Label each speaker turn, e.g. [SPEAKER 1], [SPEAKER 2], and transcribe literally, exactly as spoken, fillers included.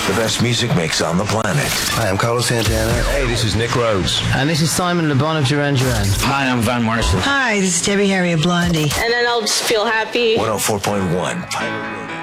[SPEAKER 1] The best music mix on the planet.
[SPEAKER 2] Hi, I'm Carlos Santana.
[SPEAKER 1] Hey, this is Nick Rhodes.
[SPEAKER 3] And this is Simon Le Bon of Duran Duran.
[SPEAKER 4] Hi, I'm Van Morrison.
[SPEAKER 5] Hi, this is Debbie Harry of Blondie.
[SPEAKER 6] And then I'll just feel happy.
[SPEAKER 1] one oh four point one Pirate Radio.